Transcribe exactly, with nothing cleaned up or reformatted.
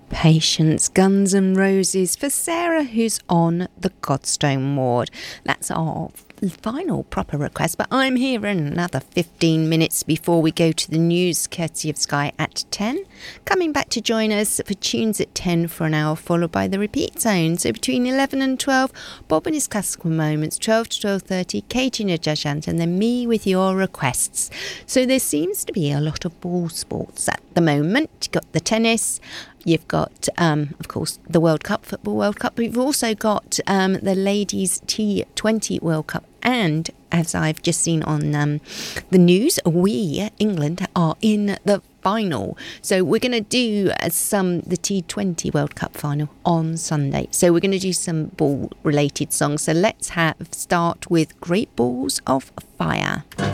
Patience, Guns N' Roses for Sarah, who's on the Godstone ward. That's our final proper request, but I'm here in another fifteen minutes before we go to the news, courtesy of Sky at ten. Coming back to join us for tunes at ten for an hour, followed by the repeat zone. So between eleven and twelve, Bob and his classical moments, twelve to twelve thirty, Katie Najajant, and then me with your requests. So there seems to be a lot of ball sports at the moment. You've got the tennis. You've got, um, of course, the World Cup, Football World Cup. We've also got um, the Ladies T twenty World Cup. And as I've just seen on um, the news, we, England, are in the final. So we're going to do uh, some, the T twenty World Cup final on Sunday. So we're going to do some ball-related songs. So let's have start with Great Balls of Fire.